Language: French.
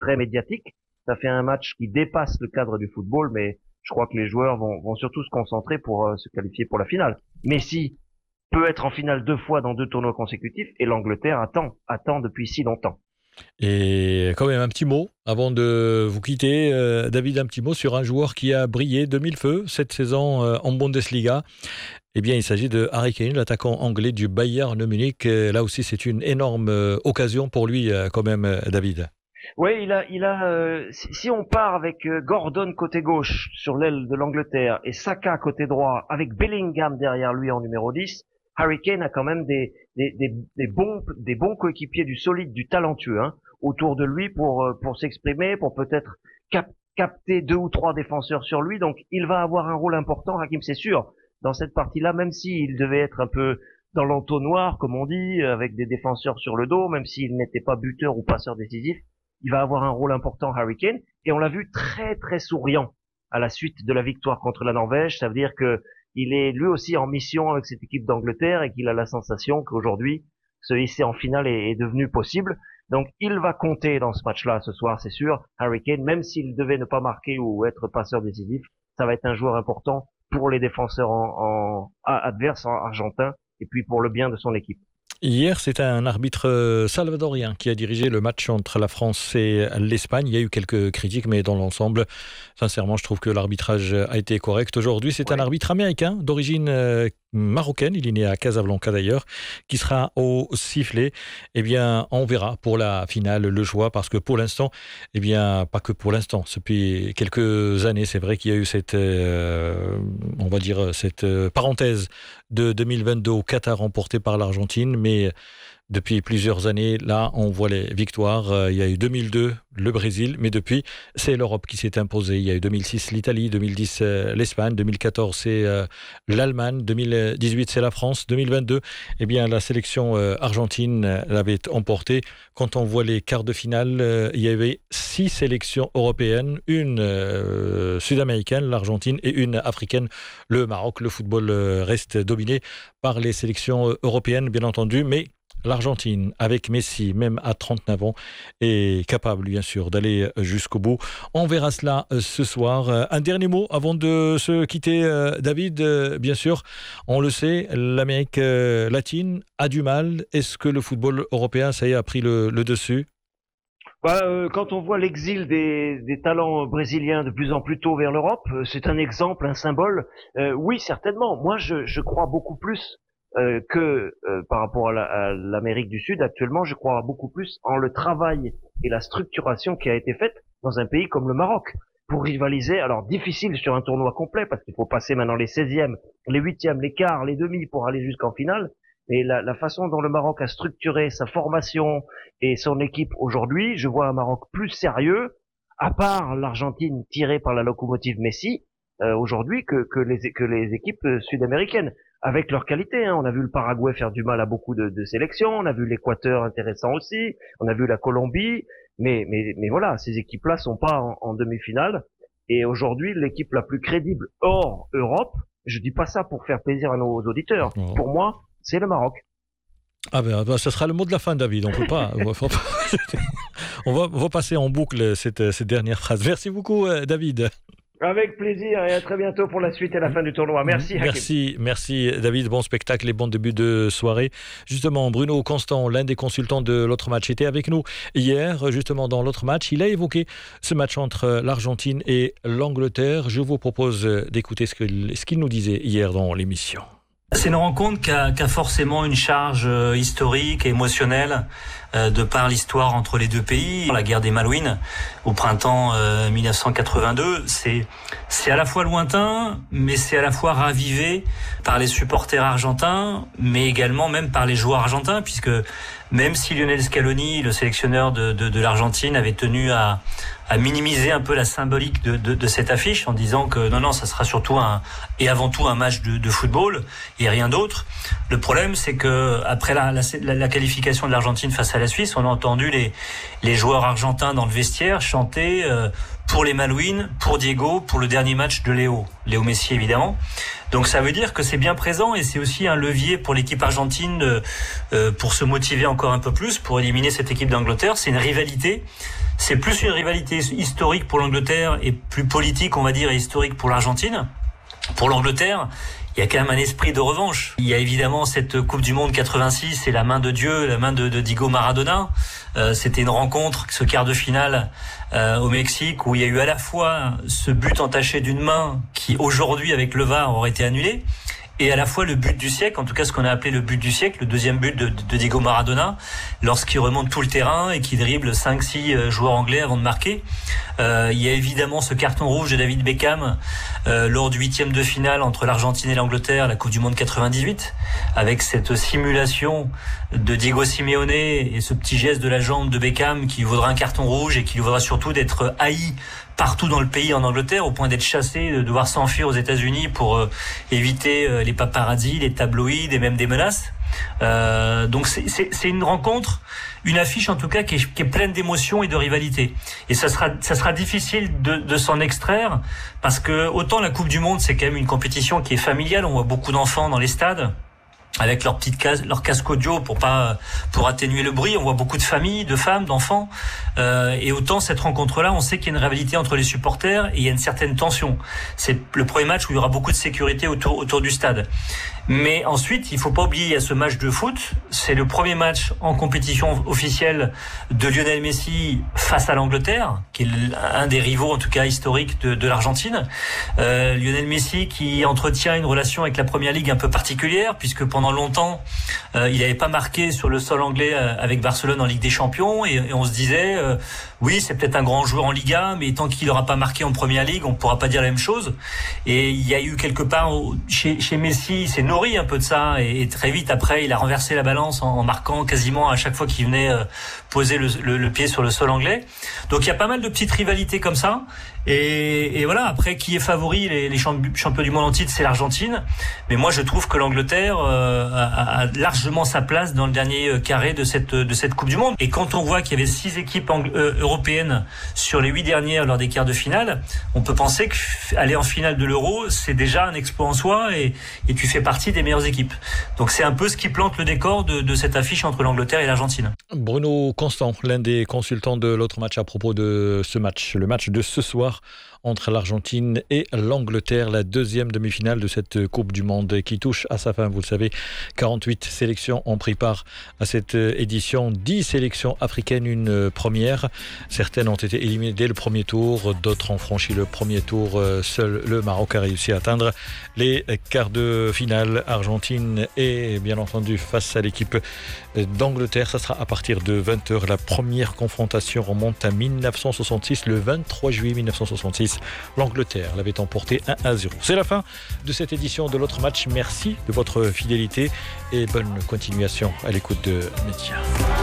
très médiatique. Ça fait un match qui dépasse le cadre du football, mais je crois que les joueurs vont surtout se concentrer pour se qualifier pour la finale. Messi peut être en finale 2 fois dans 2 tournois consécutifs et l'Angleterre attend depuis si longtemps. Et quand même un petit mot, avant de vous quitter, David, un petit mot sur un joueur qui a brillé de mille feux cette saison en Bundesliga. Eh bien, il s'agit de Harry Kane, l'attaquant anglais du Bayern Munich. Là aussi, c'est une énorme occasion pour lui quand même, David. Oui, si on part avec Gordon côté gauche sur l'aile de l'Angleterre et Saka côté droit avec Bellingham derrière lui en numéro 10, Harry Kane a quand même des bons coéquipiers, du solide, du talentueux, hein, autour de lui pour s'exprimer, pour peut-être capter 2 ou 3 défenseurs sur lui. Donc, il va avoir un rôle important, Hakim, c'est sûr, dans cette partie-là, même s'il devait être un peu dans l'entonnoir, comme on dit, avec des défenseurs sur le dos, même s'il n'était pas buteur ou passeur décisif, il va avoir un rôle important, Harry Kane, et on l'a vu très très souriant à la suite de la victoire contre la Norvège. Ça veut dire que il est lui aussi en mission avec cette équipe d'Angleterre et qu'il a la sensation qu'aujourd'hui se hisser en finale est devenu possible. Donc il va compter dans ce match-là ce soir, c'est sûr. Harry Kane, même s'il devait ne pas marquer ou être passeur décisif, ça va être un joueur important pour les défenseurs adverses argentins et puis pour le bien de son équipe. Hier, c'était un arbitre salvadorien qui a dirigé le match entre la France et l'Espagne. Il y a eu quelques critiques, mais dans l'ensemble, sincèrement, je trouve que l'arbitrage a été correct. Aujourd'hui, c'est un arbitre américain d'origine marocaine, il est né à Casablanca d'ailleurs, qui sera au sifflet. Eh bien, on verra pour la finale le choix, parce que pour l'instant, eh bien, pas que pour l'instant, depuis quelques années, c'est vrai qu'il y a eu cette, on va dire, cette parenthèse de 2022 au Qatar remportée par l'Argentine, mais depuis plusieurs années, là, on voit les victoires. Il y a eu 2002, le Brésil, mais depuis, c'est l'Europe qui s'est imposée. Il y a eu 2006, l'Italie, 2010, l'Espagne, 2014, c'est l'Allemagne, 2018, c'est la France, 2022, eh bien, la sélection argentine l'avait emporté. Quand on voit les quarts de finale, il y avait 6 sélections européennes, une sud-américaine, l'Argentine, et une africaine, le Maroc. Le football reste dominé par les sélections européennes, bien entendu, mais l'Argentine, avec Messi, même à 39 ans, est capable, bien sûr, d'aller jusqu'au bout. On verra cela ce soir. Un dernier mot avant de se quitter, David. Bien sûr, on le sait, l'Amérique latine a du mal. Est-ce que le football européen, ça y est, a pris le dessus ? Quand on voit l'exil des talents brésiliens de plus en plus tôt vers l'Europe, c'est un exemple, un symbole. Oui, certainement. Moi, je crois beaucoup plus que par rapport à l'Amérique du Sud. Actuellement, je crois beaucoup plus en le travail et la structuration qui a été faite dans un pays comme le Maroc pour rivaliser. Alors, difficile sur un tournoi complet parce qu'il faut passer maintenant les 16e, les 8e, les quarts, les demi pour aller jusqu'en finale. Mais la façon dont le Maroc a structuré sa formation et son équipe aujourd'hui, je vois un Maroc plus sérieux, à part l'Argentine tirée par la locomotive Messi, aujourd'hui que les équipes sud-américaines, avec leur qualité, hein. On a vu le Paraguay faire du mal à beaucoup de sélections, on a vu l'Équateur intéressant aussi, on a vu la Colombie, mais voilà, ces équipes-là sont pas en demi-finale. Et aujourd'hui, l'équipe la plus crédible hors Europe, je dis pas ça pour faire plaisir à nos auditeurs, pour moi, c'est le Maroc. Ah ben, ça sera le mot de la fin, David. On peut pas. on va passer en boucle cette dernière phrase. Merci beaucoup, David. Avec plaisir et à très bientôt pour la suite et la fin du tournoi. Merci, Hakim. Merci David. Bon spectacle et bon début de soirée. Justement, Bruno Constant, l'un des consultants de l'autre match, était avec nous hier, justement dans l'autre match. Il a évoqué ce match entre l'Argentine et l'Angleterre. Je vous propose d'écouter ce qu'il nous disait hier dans l'émission. C'est une rencontre qui a forcément une charge historique et émotionnelle de par l'histoire entre les deux pays. La guerre des Malouines au printemps 1982, c'est à la fois lointain, mais c'est à la fois ravivé par les supporters argentins, mais également même par les joueurs argentins, puisque même si Lionel Scaloni, le sélectionneur de l'Argentine, avait tenu à minimiser un peu la symbolique de cette affiche en disant que non, ça sera surtout et avant tout un match de football et rien d'autre. Le problème, c'est que après la qualification de l'Argentine face à la Suisse, on a entendu les joueurs argentins dans le vestiaire chanter pour les Malouines, pour Diego, pour le dernier match de Léo Messi évidemment. Donc ça veut dire que c'est bien présent et c'est aussi un levier pour l'équipe argentine pour se motiver encore un peu plus, pour éliminer cette équipe d'Angleterre. C'est une rivalité. C'est plus une rivalité historique pour l'Angleterre et plus politique, on va dire, et historique pour l'Argentine. Pour l'Angleterre, il y a quand même un esprit de revanche. Il y a évidemment cette Coupe du Monde 86 et la main de Dieu, la main de Diego Maradona. C'était une rencontre, ce quart de finale au Mexique, où il y a eu à la fois ce but entaché d'une main qui aujourd'hui avec le VAR aurait été annulé, et à la fois le but du siècle, en tout cas ce qu'on a appelé le but du siècle, le deuxième but de Diego Maradona, lorsqu'il remonte tout le terrain et qu'il dribble 5-6 joueurs anglais avant de marquer. Il y a évidemment ce carton rouge de David Beckham lors du 8e de finale entre l'Argentine et l'Angleterre, la Coupe du Monde 98, avec cette simulation de Diego Simeone et ce petit geste de la jambe de Beckham qui vaudra un carton rouge et qui lui vaudra surtout d'être haï partout dans le pays en Angleterre, au point d'être chassé, de devoir s'enfuir aux États-Unis pour éviter les paparazzis, les tabloïds et même des menaces. Donc c'est une rencontre, une affiche en tout cas qui est pleine d'émotions et de rivalité. Et ça sera difficile de s'en extraire, parce que autant la Coupe du Monde c'est quand même une compétition qui est familiale, on voit beaucoup d'enfants dans les stades avec leur casque audio pour atténuer le bruit. On voit beaucoup de familles, de femmes, d'enfants. Et autant cette rencontre-là, on sait qu'il y a une rivalité entre les supporters et il y a une certaine tension. C'est le premier match où il y aura beaucoup de sécurité autour du stade. Mais ensuite, il faut pas oublier, il y a ce match de foot. C'est le premier match en compétition officielle de Lionel Messi face à l'Angleterre, qui est un des rivaux, en tout cas historiques, de l'Argentine. Lionel Messi qui entretient une relation avec la Première Ligue un peu particulière, puisque pendant longtemps, il n'avait pas marqué sur le sol anglais avec Barcelone en Ligue des Champions, et on se disait, oui, c'est peut-être un grand joueur en Liga, mais tant qu'il n'aura pas marqué en Première Ligue, on ne pourra pas dire la même chose. Et il y a eu quelque part, chez Messi, c'est nourri un peu de ça, et très vite après il a renversé la balance en marquant quasiment à chaque fois qu'il venait poser le pied sur le sol anglais. Donc il y a pas mal de petites rivalités comme ça, et voilà. Après, qui est favori, les champions du monde en titre, c'est l'Argentine, mais moi je trouve que l'Angleterre a largement sa place dans le dernier carré de cette Coupe du Monde. Et quand on voit qu'il y avait 6 équipes européennes sur les 8 dernières lors des quarts de finale, on peut penser qu'aller en finale de l'Euro, c'est déjà un exploit en soi, et tu fais partie des meilleures équipes. Donc c'est un peu ce qui plante le décor de cette affiche entre l'Angleterre et l'Argentine. Bruno Constant, l'un des consultants de l'autre match à propos de ce match, le match de ce soir entre l'Argentine et l'Angleterre, la deuxième demi-finale de cette Coupe du Monde qui touche à sa fin. Vous le savez, 48 sélections ont pris part à cette édition, 10 sélections africaines, une première. Certaines ont été éliminées dès le premier tour, d'autres ont franchi le premier tour. Seul le Maroc a réussi à atteindre les quarts de finale. Argentine et bien entendu face à l'équipe d'Angleterre. Ça sera à partir de 20h. La première confrontation remonte à 1966, le 23 juillet 1966. L'Angleterre l'avait emporté 1-0. C'est la fin de cette édition de l'autre match. Merci de votre fidélité et bonne continuation à l'écoute de Média.